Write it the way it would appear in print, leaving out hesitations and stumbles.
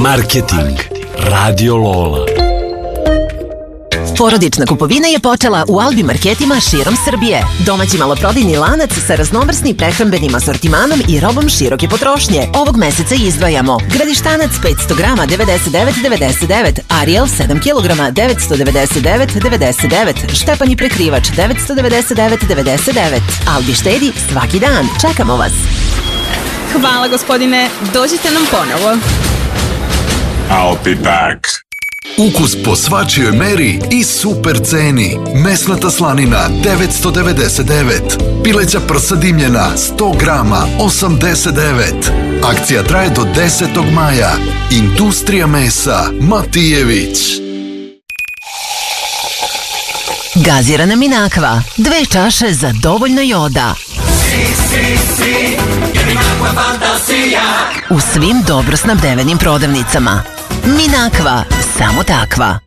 Marketing Radio Lola. Porodična kupovina je počela u Albi marketima širom Srbije. Domaći maloprodajni lanac sa raznovrsnim prehrambenim asortimanom i robom široke potrošnje. Ovog meseca izdvajamo Gradištanac 500 grama 99,99, Ariel 7 kg 999,99, Štepanji prekrivač 999,99. Albi štedi svaki dan. Čekamo vas. Hvala gospodine, dođite nam ponovo. I'll be back. Ukus po svačijoj meri i super ceni. Mesnata slanina 999. Pileća prsa dimljena 100 grama 89. Akcija traje do 10. maja. Industrija mesa Matijević. Gazirana Minakva. 2 čaše za dovoljno joda. U svim dobro snabdevenim prodavnicama. Minakva, samo takva.